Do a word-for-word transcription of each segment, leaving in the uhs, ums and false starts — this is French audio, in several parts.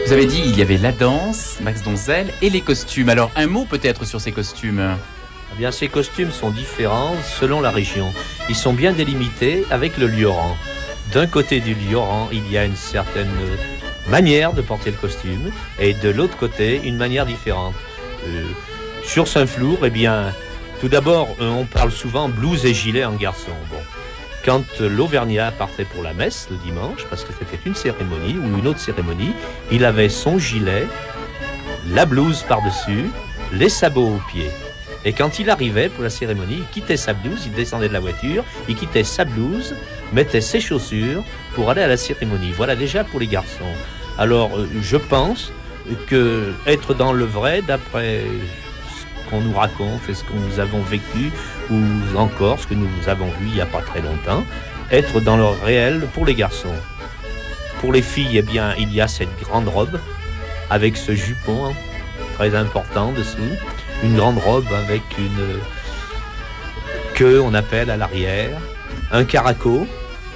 Vous avez dit il y avait la danse, Max Donzel, et les costumes. Alors un mot peut-être sur ces costumes. Eh bien, ces costumes sont différents selon la région. Ils sont bien délimités avec le Lioran. D'un côté du Lioran, il y a une certaine manière de porter le costume, et de l'autre côté, une manière différente. Euh, sur Saint-Flour, eh bien, tout d'abord, on parle souvent blouse et gilet en garçon. Bon. Quand l'Auvergnat partait pour la messe le dimanche, parce que c'était une cérémonie ou une autre cérémonie, il avait son gilet, la blouse par-dessus, les sabots aux pieds. Et quand il arrivait pour la cérémonie, il quittait sa blouse, il descendait de la voiture, il quittait sa blouse, mettait ses chaussures pour aller à la cérémonie. Voilà déjà pour les garçons. Alors, je pense que être dans le vrai, d'après ce qu'on nous raconte et ce que nous avons vécu, ou encore ce que nous avons vu il n'y a pas très longtemps, être dans le réel pour les garçons. Pour les filles, eh bien, il y a cette grande robe avec ce jupon très important dessous. Une grande robe avec une queue, on appelle à l'arrière, un caraco.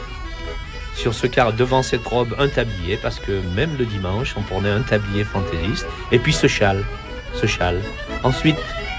Sur ce car devant cette robe, un tablier, parce que même le dimanche, on prenait un tablier fantaisiste. Et puis ce châle, ce châle. Ensuite,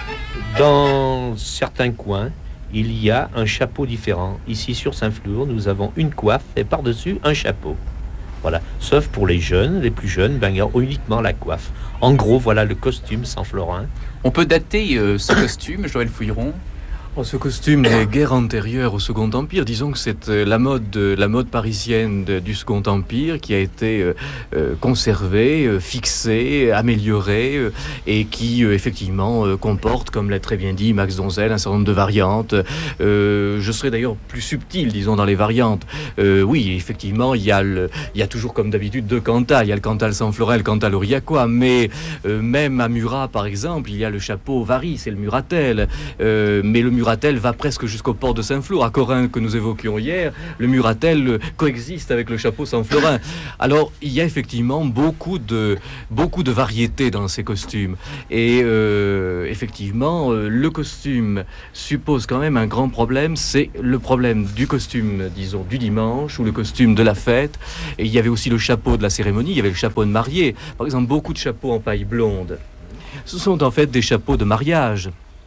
dans certains coins, il y a un chapeau différent. Ici, sur Saint-Flour, nous avons une coiffe et par-dessus, un chapeau. Voilà. Sauf pour les jeunes, les plus jeunes, ben, il y a uniquement la coiffe. En gros, voilà le costume Saint-Florin. On peut dater euh, ce costume, Joël Fouilleron? Oh, ce costume des guerres antérieures au Second Empire, disons que c'est euh, la mode, euh, la mode parisienne de, du Second Empire qui a été euh, euh, conservée, euh, fixée, améliorée euh, et qui euh, effectivement euh, comporte, comme l'a très bien dit Max Donzel, un certain nombre de variantes. Euh, je serais d'ailleurs plus subtil, disons, dans les variantes. Euh, oui, effectivement, il y a le, il y a toujours comme d'habitude deux Cantal. Il y a le Cantal Saint-Florin, le Cantal Aurillacois, mais euh, même à Murat, par exemple, il y a le chapeau Vary, c'est le Muratel, euh, mais le Muratel va presque jusqu'au port de Saint-Flour. À Corinne, que nous évoquions hier, le Muratel coexiste avec le chapeau Saint-Florin. Alors, il y a effectivement beaucoup de, beaucoup de variétés dans ces costumes. Et euh, effectivement, euh, le costume suppose quand même un grand problème, c'est le problème du costume, disons, du dimanche ou le costume de la fête. Et il y avait aussi le chapeau de la cérémonie, il y avait le chapeau de mariée. Par exemple, beaucoup de chapeaux en paille blonde. Ce sont en fait des chapeaux de mariage.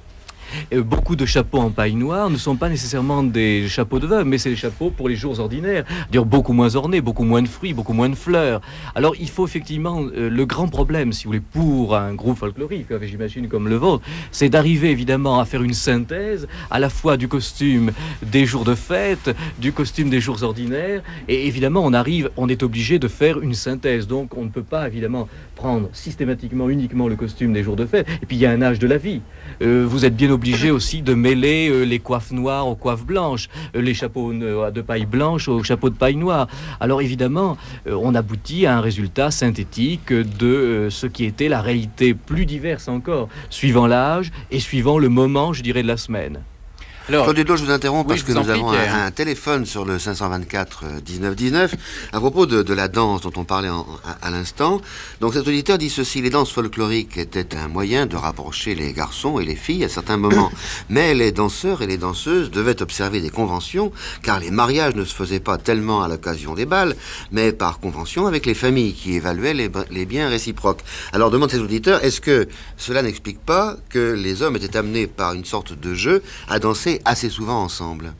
Beaucoup de chapeaux en paille noire ne sont pas nécessairement des chapeaux de veuve, mais c'est des chapeaux pour les jours ordinaires, dire beaucoup moins ornés, beaucoup moins de fruits, beaucoup moins de fleurs. Alors il faut effectivement, euh, le grand problème, si vous voulez, pour un groupe folklorique, j'imagine comme le vôtre, c'est d'arriver évidemment à faire une synthèse à la fois du costume des jours de fête, du costume des jours ordinaires, et évidemment on arrive, on est obligé de faire une synthèse, donc on ne peut pas évidemment prendre systématiquement uniquement le costume des jours de fête, et puis il y a un âge de la vie. Euh, vous êtes bien obligé obligé aussi de mêler euh, les coiffes noires aux coiffes blanches, euh, les chapeaux euh, de paille blanche aux chapeaux de paille noire. Alors évidemment, euh, on aboutit à un résultat synthétique de euh, ce qui était la réalité plus diverse encore, suivant l'âge et suivant le moment, je dirais, de la semaine. Alors, Claude Dudlot, je vous interromps oui, parce que nous avons un, un téléphone sur le cinq cent vingt-quatre dix-neuf dix-neuf à propos de, de la danse dont on parlait en, à, à l'instant. Donc cet auditeur dit ceci: les danses folkloriques étaient un moyen de rapprocher les garçons et les filles à certains moments. Mais les danseurs et les danseuses devaient observer des conventions, car les mariages ne se faisaient pas tellement à l'occasion des bals, mais par convention avec les familles qui évaluaient les, les biens réciproques. Alors demande cet auditeur, est-ce que cela n'explique pas que les hommes étaient amenés par une sorte de jeu à danser assez souvent ensemble?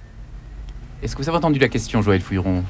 Est-ce que vous avez entendu la question, Joël Fouilleron?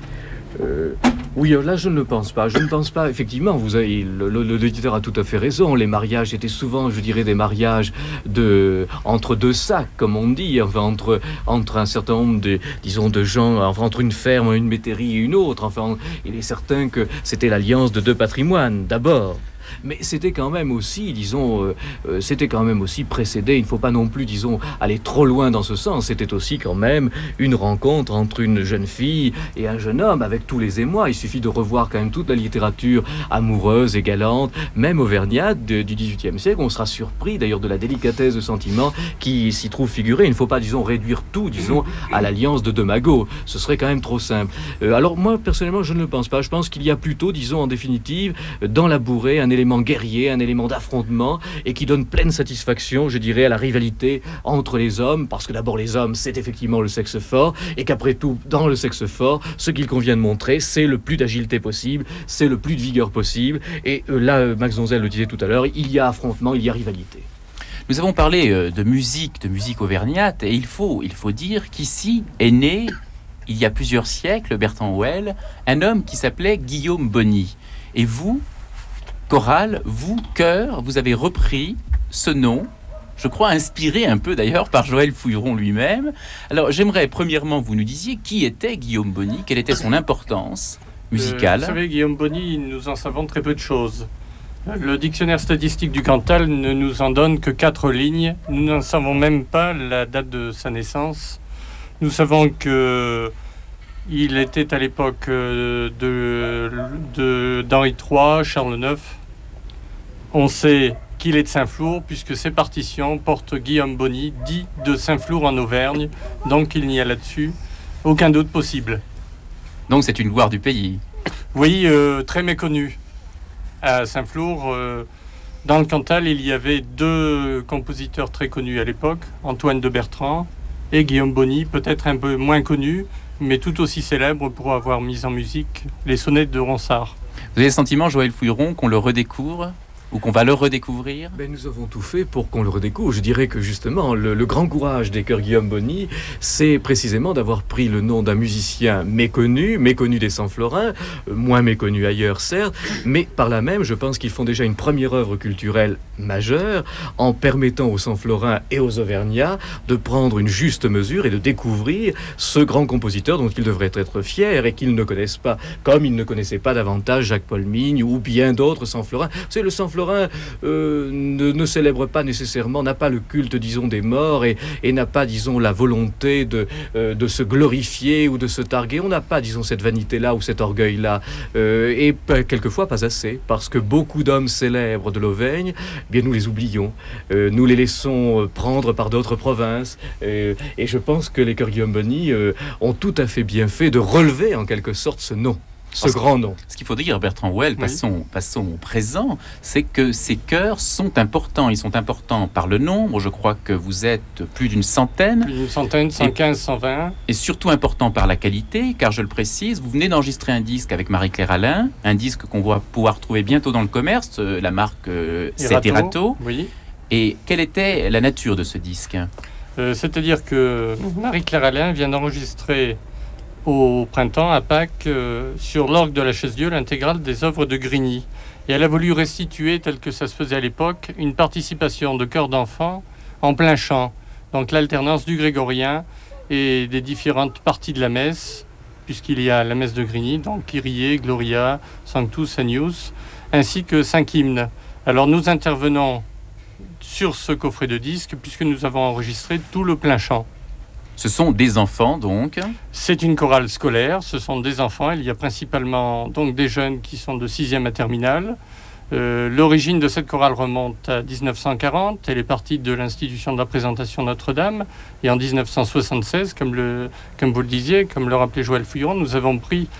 Euh, oui, là je ne le pense pas. Je ne pense pas, effectivement, vous avez, l'auditeur a tout à fait raison. Les mariages étaient souvent, je dirais, des mariages de, entre deux sacs, comme on dit, enfin, entre, entre un certain nombre de, disons, de gens, enfin, entre une ferme, une métairie et une autre. Enfin, il est certain que c'était l'alliance de deux patrimoines, d'abord. Mais c'était quand même aussi, disons, euh, euh, c'était quand même aussi précédé, il ne faut pas non plus, disons, aller trop loin dans ce sens, c'était aussi quand même une rencontre entre une jeune fille et un jeune homme, avec tous les émois. Il suffit de revoir quand même toute la littérature amoureuse et galante, même auvergnate de, du dix-huitième siècle. On sera surpris d'ailleurs de la délicatesse de sentiment qui s'y trouve figurée. Il ne faut pas, disons, réduire tout, disons, à l'alliance de deux magots. Ce serait quand même trop simple. Euh, alors moi, personnellement, je ne le pense pas. Je pense qu'il y a plutôt, disons, en définitive, dans la bourrée, un un élément guerrier, un élément d'affrontement, et qui donne pleine satisfaction, je dirais, à la rivalité entre les hommes, parce que d'abord les hommes, c'est effectivement le sexe fort, et qu'après tout, dans le sexe fort, ce qu'il convient de montrer, c'est le plus d'agilité possible, c'est le plus de vigueur possible, et euh, là, euh, Max Donzel le disait tout à l'heure, il y a affrontement, il y a rivalité. Nous avons parlé euh, de musique, de musique auvergnate, et il faut, il faut dire qu'ici est né, il y a plusieurs siècles, Bertrand Houël, un homme qui s'appelait Guillaume Bonny. Et vous, chorale, vous, chœur, vous avez repris ce nom, je crois inspiré un peu d'ailleurs par Joël Fouilleron lui-même. Alors j'aimerais premièrement que vous nous disiez qui était Guillaume Bonny, quelle était son importance musicale. Euh, vous savez, Guillaume Bonny, nous en savons très peu de choses. Le dictionnaire statistique du Cantal ne nous en donne que quatre lignes. Nous n'en savons même pas la date de sa naissance. Nous savons que il était à l'époque de, de, d'Henri trois, Charles neuf. On sait qu'il est de Saint-Flour, puisque ses partitions portent Guillaume Bonny, dit de Saint-Flour en Auvergne. Donc il n'y a là-dessus aucun doute possible. Donc c'est une gloire du pays. Oui, euh, très méconnu. À Saint-Flour, euh, dans le Cantal, il y avait deux compositeurs très connus à l'époque, Antoine de Bertrand et Guillaume Bonny, peut-être un peu moins connu, mais tout aussi célèbre pour avoir mis en musique les sonnettes de Ronsard. Vous avez le sentiment, Joël Fouilleron, qu'on le redécouvre ou qu'on va le redécouvrir? Ben, nous avons tout fait pour qu'on le redécouvre. Je dirais que justement, le, le grand courage des chœurs Guillaume Bonny, c'est précisément d'avoir pris le nom d'un musicien méconnu, méconnu des Saint-Florins, euh, moins méconnu ailleurs certes, mais par là même, je pense qu'ils font déjà une première œuvre culturelle majeure en permettant aux Saint-Florins et aux Auvergnats de prendre une juste mesure et de découvrir ce grand compositeur dont ils devraient être fiers et qu'ils ne connaissent pas, comme ils ne connaissaient pas davantage Jacques-Paul Migne ou bien d'autres Saint-Florins. C'est le Saint-Florins Euh, ne, ne célèbre pas nécessairement, n'a pas le culte, disons, des morts et, et n'a pas, disons, la volonté de, euh, de se glorifier ou de se targuer. On n'a pas, disons, cette vanité-là ou cet orgueil-là. Euh, et p- quelquefois pas assez, parce que beaucoup d'hommes célèbres de l'Auvergne, eh bien, nous les oublions. Euh, nous les laissons prendre par d'autres provinces. Euh, et je pense que les chœurs Guillaume Bonny euh, ont tout à fait bien fait de relever, en quelque sorte, ce nom. Ce Parce grand nom. Ce qu'il faut dire, Bertrand Houël, passons, oui. passons au présent, c'est que ces chœurs sont importants. Ils sont importants par le nombre. Je crois que vous êtes plus d'une centaine. Plus d'une centaine, cent quinze, cent vingt. Et surtout important par la qualité, car je le précise, vous venez d'enregistrer un disque avec Marie-Claire Alain, un disque qu'on va pouvoir trouver bientôt dans le commerce, euh, la marque euh, c'est Erato. Oui. Et quelle était la nature de ce disque? euh, C'est-à-dire que Marie-Claire Alain vient d'enregistrer au printemps, à Pâques, euh, sur l'orgue de la Chaise-Dieu, l'intégrale des œuvres de Grigny. Et elle a voulu restituer, tel que ça se faisait à l'époque, une participation de chœurs d'enfants en plein chant. Donc l'alternance du grégorien et des différentes parties de la messe, puisqu'il y a la messe de Grigny, donc Kyrie, Gloria, Sanctus, Agnus, ainsi que cinq hymnes. Alors nous intervenons sur ce coffret de disques, puisque nous avons enregistré tout le plein chant. Ce sont des enfants, donc. C'est une chorale scolaire, ce sont des enfants. Il y a principalement donc des jeunes qui sont de sixième à terminale. Euh, l'origine de cette chorale remonte à dix-neuf cent quarante. Elle est partie de l'institution de la Présentation Notre-Dame. Et en dix-neuf cent soixante-seize, comme, le, comme vous le disiez, comme le rappelait Joël Fouilleron, nous avons pris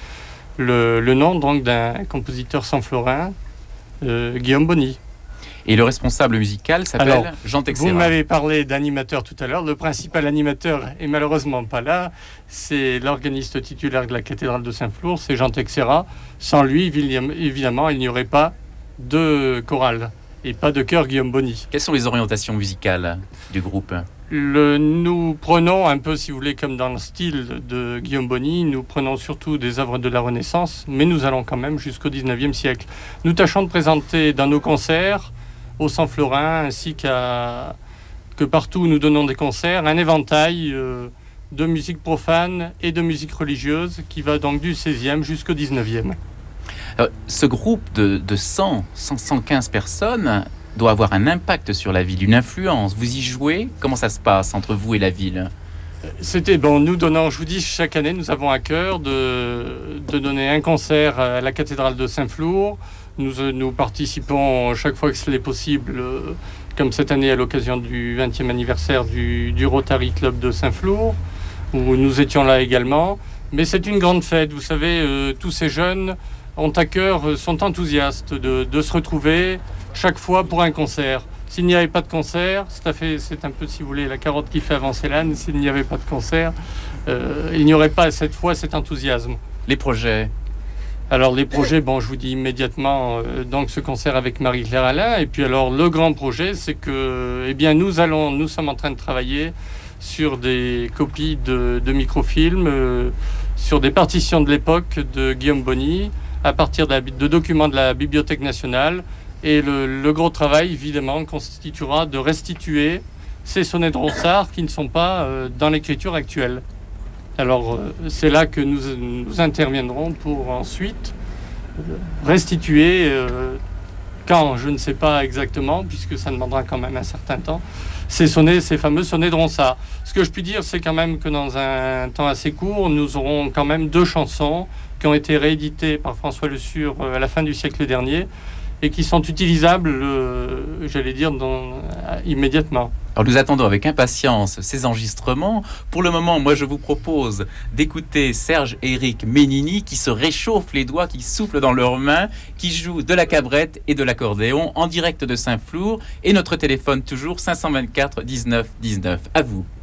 le, le nom donc, d'un compositeur saint-florin, euh, Guillaume Bonny. Et le responsable musical s'appelle Alors, Jean Texera. Vous m'avez parlé d'animateur tout à l'heure. Le principal animateur est malheureusement pas là. C'est l'organiste titulaire de la cathédrale de Saint-Flour, c'est Jean Texera. Sans lui, évidemment, il n'y aurait pas de chorale et pas de chœur Guillaume Bonny. Quelles sont les orientations musicales du groupe? Le, nous prenons un peu, si vous voulez, comme dans le style de Guillaume Bonny, nous prenons surtout des œuvres de la Renaissance, mais nous allons quand même jusqu'au dix-neuvième siècle. Nous tâchons de présenter dans nos concerts au Saint-Florin, ainsi qu'à, que partout où nous donnons des concerts, un éventail euh, de musique profane et de musique religieuse qui va donc du seizième jusqu'au dix-neuvième. Alors, ce groupe de, de cent, cent quinze personnes doit avoir un impact sur la ville, une influence. Vous y jouez? Comment ça se passe entre vous et la ville? C'était bon, nous donnons, je vous dis, chaque année, nous avons à cœur de, de donner un concert à la cathédrale de Saint-Flour. Nous, nous participons chaque fois que c'est possible, euh, comme cette année à l'occasion du vingtième anniversaire du, du Rotary Club de Saint-Flour, où nous étions là également. Mais c'est une grande fête, vous savez, euh, tous ces jeunes ont à cœur, euh, sont enthousiastes de, de se retrouver chaque fois pour un concert. S'il n'y avait pas de concert, c'est, à fait, c'est un peu, si vous voulez, la carotte qui fait avancer l'âne. S'il n'y avait pas de concert, euh, il n'y aurait pas cette fois cet enthousiasme. Les projets? Alors les projets, bon, je vous dis immédiatement, euh, donc ce concert avec Marie-Claire Alain. Et puis alors le grand projet, c'est que, eh bien, nous allons, nous sommes en train de travailler sur des copies de, de microfilms, euh, sur des partitions de l'époque de Guillaume Bonny, à partir de, la, de documents de la Bibliothèque nationale. Et le, le gros travail, évidemment, constituera de restituer ces sonnets de Ronsard qui ne sont pas euh, dans l'écriture actuelle. Alors, euh, c'est là que nous, nous interviendrons pour ensuite euh, restituer, euh, quand, je ne sais pas exactement, puisque ça demandera quand même un certain temps, ces sonnets, ces fameux sonnets de Ronsard. Ce que je puis dire, c'est quand même que dans un temps assez court, nous aurons quand même deux chansons qui ont été rééditées par François Le Sure euh, à la fin du siècle dernier, et qui sont utilisables, euh, j'allais dire, dans, euh, immédiatement. Alors nous attendons avec impatience ces enregistrements. Pour le moment, moi je vous propose d'écouter Serge et Éric Ménini qui se réchauffent les doigts, qui soufflent dans leurs mains, qui jouent de la cabrette et de l'accordéon en direct de Saint-Flour. Et notre téléphone toujours cinq cent vingt-quatre dix-neuf dix-neuf. À vous.